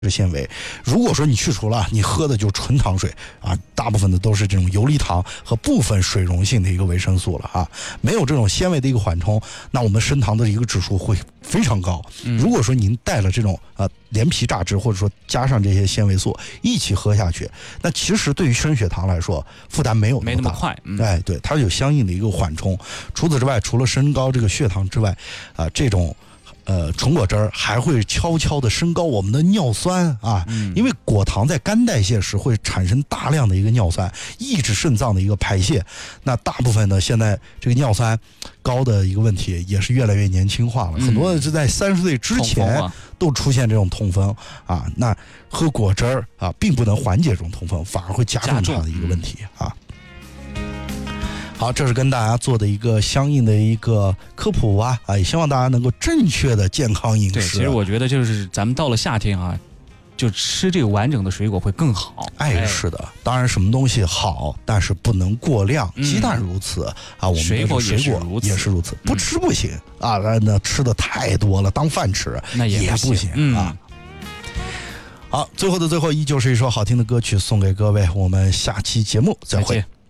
纤维。如果说你去除了，你喝的就纯糖水啊，大部分的都是这种游离糖和部分水溶性的一个维生素了啊，没有这种纤维的一个缓冲，那我们升糖的一个指数会非常高。如果说您带了这种连皮榨汁，或者说加上这些纤维素一起喝下去，那其实对于升血糖来说负担没有那么快。 哎，对，它有相应的一个缓冲。除此之外，除了升高这个血糖之外，这种纯果汁儿还会悄悄的升高我们的尿酸啊，因为果糖在肝代谢时会产生大量的一个尿酸，抑制肾脏的一个排泄。那大部分呢，现在这个尿酸高的一个问题也是越来越年轻化了，很多是在30岁之前都出现这种痛风啊。那喝果汁儿啊，并不能缓解这种痛风，反而会加重它的一个问题啊。好，这是跟大家做的一个相应的一个科普啊，也希望大家能够正确的健康饮食。 对，其实我觉得就是咱们到了夏天啊，就吃这个完整的水果会更好。 是的，当然什么东西好，但是不能过量，鸡蛋如此啊，我们水果也是如此，不吃不行啊，那吃的太多了，当饭吃那也不行啊。好，最后的最后，依旧是一首好听的歌曲送给各位，我们下期节目再会。